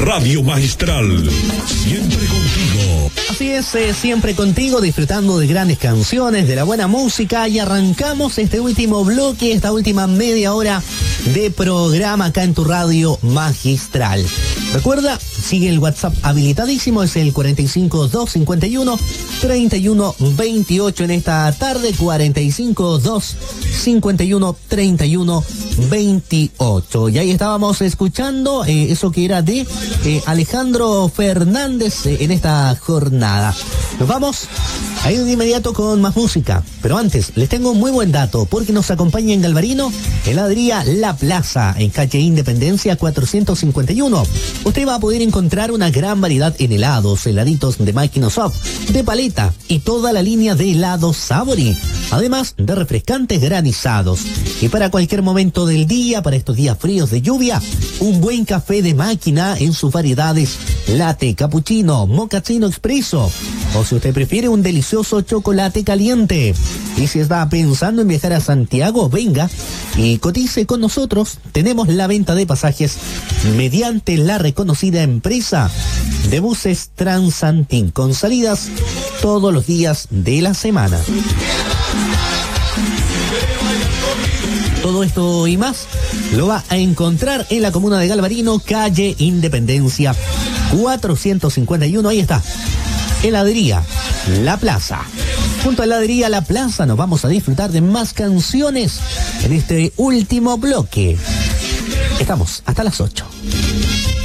Radio Magistral, siempre contigo. Así es, siempre contigo, disfrutando de grandes canciones, de la buena música, y arrancamos este último bloque, esta última media hora de programa acá en tu Radio Magistral. Recuerda, sigue el WhatsApp habilitadísimo, es el 45251-3128 en esta tarde, 45251-3128. Y ahí estábamos escuchando eso que era de Alejandro Fernández en esta jornada. Nos vamos a ir de inmediato con más música, pero antes les tengo un muy buen dato, porque nos acompaña en Galvarino Heladería La Plaza, en calle Independencia 451. Usted va a poder encontrar una gran variedad en helados, heladitos de máquina soft, de paleta y toda la línea de helados Sabori, además de refrescantes granizados. Y para cualquier momento del día, para estos días fríos de lluvia, un buen café de máquina en sus variedades latte, cappuccino, mochaccino expreso, o si usted prefiere un delicioso chocolate caliente. Y si está pensando en viajar a Santiago, venga y cotice con nosotros. Tenemos la venta de pasajes mediante la reconocida empresa de buses Transantin, con salidas todos los días de la semana. Todo esto y más lo va a encontrar en la comuna de Galvarino, calle Independencia 451. Ahí está, Heladería La Plaza. Junto a Heladería La Plaza nos vamos a disfrutar de más canciones en este último bloque. Estamos hasta las 8.